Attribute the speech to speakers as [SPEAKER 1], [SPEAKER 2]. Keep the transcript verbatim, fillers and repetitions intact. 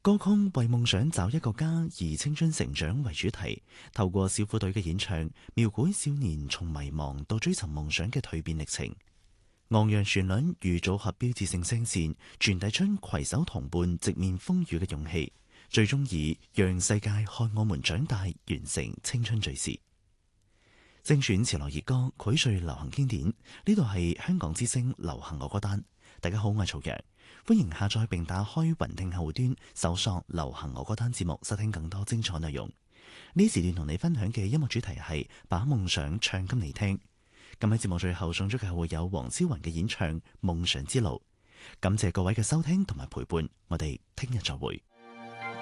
[SPEAKER 1] 歌曲為夢想找一個家而青春成長為主題，透過小虎隊嘅演唱，描繪少年從迷茫到追尋夢想嘅蛻變歷程。昂揚旋律與組合標誌性聲線，傳遞出攜手同伴直面風雨嘅勇氣，最終以讓世界看我們長大完成青春敘事。精選潮流熱歌，膾萃流行經典。呢度係香港之聲流行樂歌單。大家好，我係曹陽，歡迎下載並打開雲聽客戶端，搜索流行樂歌單節目，收聽更多精彩內容。呢時段同你分享嘅音樂主題係把夢想唱給你聽。咁喺節目最後送出嘅會有黃超雲嘅演唱《夢想之路》。感謝各位嘅收聽同埋陪伴，我哋聽日再會。